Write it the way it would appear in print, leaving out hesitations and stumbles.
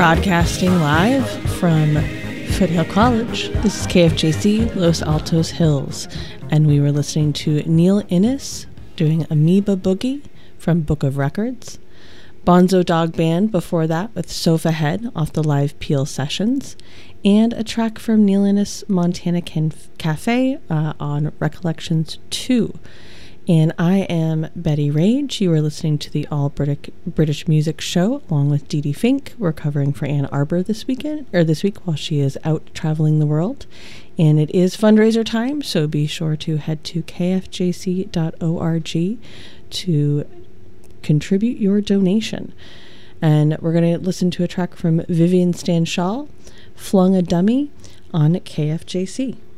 Broadcasting live from Foothill College. This is KFJC Los Altos Hills, and we were listening to Neil Innes doing Amoeba Boogie from Book of Records. Bonzo Dog Band before that with Sofa Head off the live Peel sessions, and a track from Neil Innes Montana Cafe on Recollections 2. And I am Betty Rage. You are listening to the All British Music Show along with Dee Dee Fink. We're covering for Ann Arbor this week while she is out traveling the world. And it is fundraiser time, so be sure to head to kfjc.org to contribute your donation. And we're going to listen to a track from Vivian Stanshall, Flung a Dummy on KFJC.